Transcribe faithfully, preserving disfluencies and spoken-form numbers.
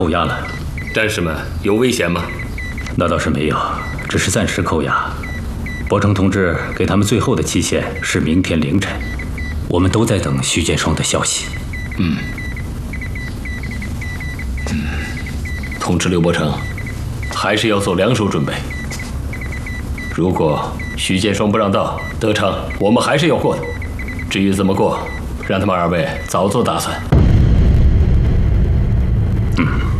扣押了。 战士们有危险吗？ 那倒是没有，只是暂时扣押。伯承同志给他们最后的期限是明天凌晨，我们都在等徐建双的消息。 嗯。嗯，通知刘伯承，还是要做两手准备。如果徐建双不让道，德昌我们还是要过的。至于怎么过，让他们二位早做打算。 嗯。